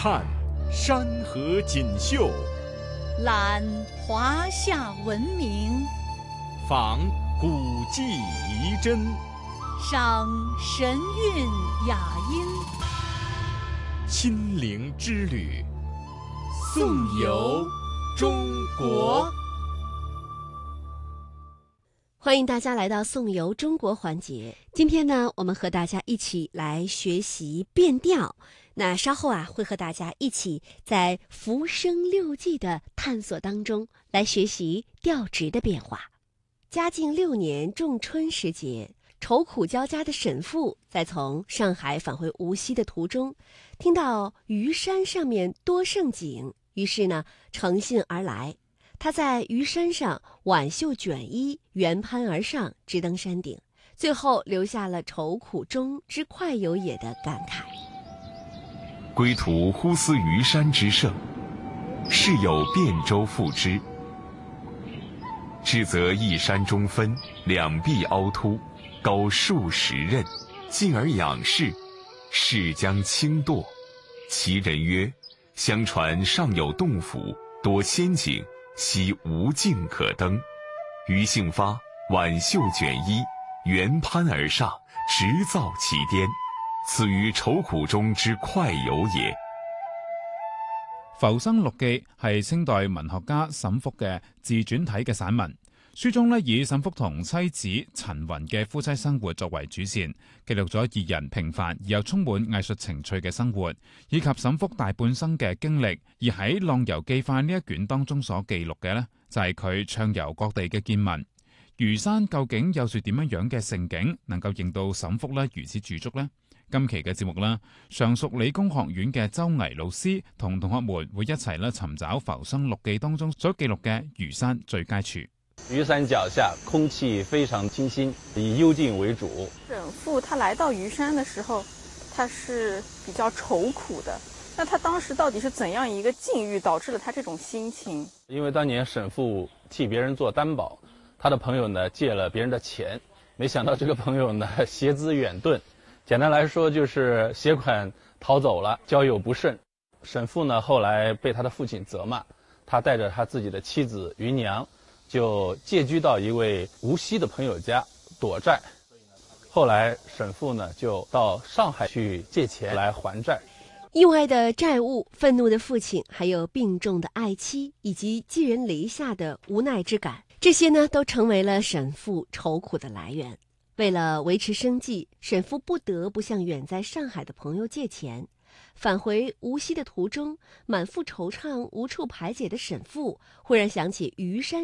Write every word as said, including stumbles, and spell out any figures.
看山河锦绣， 览华夏文明， 访古迹遗珍， 赏神韵雅音。 亲临之旅，颂游中国。 欢迎大家来到颂游中国环节。今天呢，我们和大家一起来学习变调。那稍后啊，会和大家一起在浮生六记的探索当中来学习调值的变化。嘉靖六年仲春时节，愁苦交加的沈复在从上海返回无锡的途中，听到虞山上面多胜景，于是呢，乘兴而来。他在虞山上挽袖卷衣，原攀而上，直登山顶，最后留下了愁苦中之快有也的感慨。 归途忽思虞山之胜，是有汴州赋之。至则一山中分，两壁凹凸，高数十仞，进而仰视，势将倾堕。其人曰：相传上有洞府，多仙景，悉无径可登。于兴发，挽袖卷衣，原攀而上，直造其巅。此於愁苦中之快有也。 浮生六記係清代文學家沈復嘅自傳體嘅散文。書中咧以沈復同妻子陳雲嘅夫妻生活作為主線，記錄咗二人平凡而又充滿藝術情趣嘅生活，以及沈復大半生嘅經歷。而喺《浪遊記快》呢一卷當中所記錄嘅呢，就係佢暢遊各地嘅見聞。虞山究竟有住點樣樣嘅盛景，能夠令到沈復咧如此駐足呢？今期嘅節目啦，常熟理工學院嘅周巍老師同同學們會一齊咧尋找浮生六記當中所記錄嘅虞山最佳處。 虞山腳下空氣非常清新，以幽靜為主。 沈復他來到虞山的時候，他是比較愁苦的。那他當時到底是怎樣一個境遇導致了他這種心情？ 因為當年沈復替別人做擔保，他的朋友呢借了別人的錢，沒想到這個朋友呢攜資遠遁。簡單來說就是攜款逃走了，交友不慎。沈復呢後來被他的父親責罵，他帶着他自己的妻子芸娘就借居到一位無錫的朋友家躲債。後來沈復呢就到上海去借錢來還債。 意外的債務、憤怒的父親，還有病重的愛妻，以及寄人籬下的無奈之感，這些呢都成為了沈復愁苦的來源。為了維持生計，沈復不得不向遠在上海的朋友借錢。返回無錫的途中，滿腹惆悵無處排解的沈復，忽然想起虞山